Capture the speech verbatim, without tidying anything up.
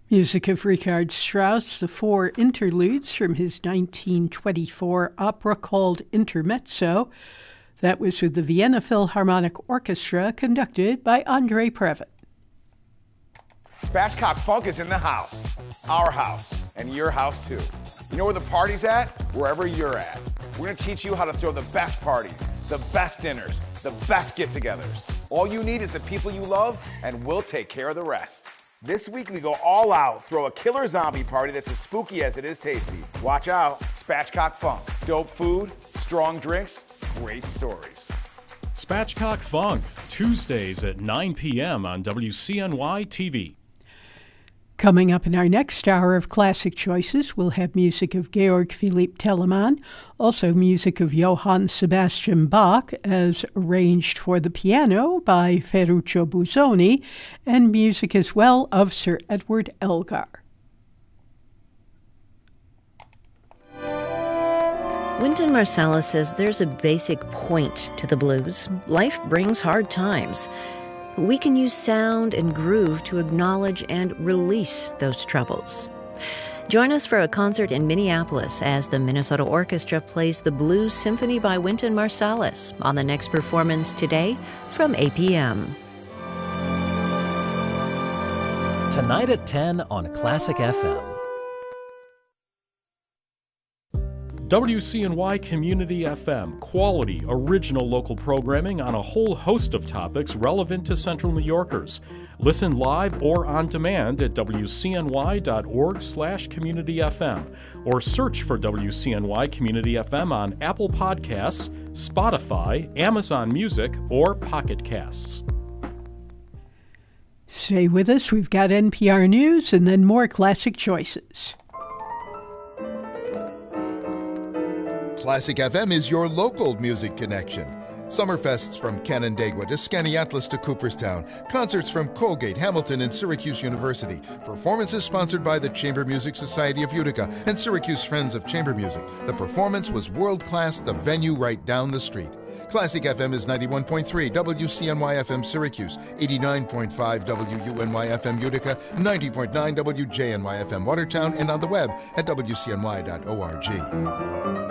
Music of Richard Strauss, the four interludes from his nineteen twenty-four opera called Intermezzo. That was with the Vienna Philharmonic Orchestra, conducted by Andre Previn. Spatchcock Funk is in the house. Our house, and your house too. You know where the party's at? Wherever you're at. We're gonna teach you how to throw the best parties, the best dinners, the best get-togethers. All you need is the people you love, and we'll take care of the rest. This week we go all out, throw a killer zombie party that's as spooky as it is tasty. Watch out, Spatchcock Funk. Dope food, strong drinks, great stories. Spatchcock Funk, Tuesdays at nine p.m. on W C N Y T V. Coming up in our next hour of Classic Choices, we'll have music of Georg Philipp Telemann, also music of Johann Sebastian Bach as arranged for the piano by Ferruccio Busoni, and music as well of Sir Edward Elgar. Wynton Marsalis says there's a basic point to the blues. Life brings hard times. We can use sound and groove to acknowledge and release those troubles. Join us for a concert in Minneapolis as the Minnesota Orchestra plays the Blues Symphony by Wynton Marsalis on the next performance today from eight p.m. Tonight at ten on Classic F M. W C N Y Community F M, quality, original local programming on a whole host of topics relevant to Central New Yorkers. Listen live or on demand at W C N Y dot org slash community F M or search for W C N Y Community F M on Apple Podcasts, Spotify, Amazon Music, or Pocket Casts. Stay with us. We've got N P R News and then more Classic Choices. Classic F M is your local music connection. Summerfests from Canandaigua to Skaneateles to Cooperstown, concerts from Colgate, Hamilton, and Syracuse University, performances sponsored by the Chamber Music Society of Utica and Syracuse Friends of Chamber Music. The performance was world-class, the venue right down the street. Classic F M is ninety-one point three W C N Y F M Syracuse, eighty-nine point five W U N Y F M Utica, ninety point nine W J N Y F M Watertown, and on the web at W C N Y dot org.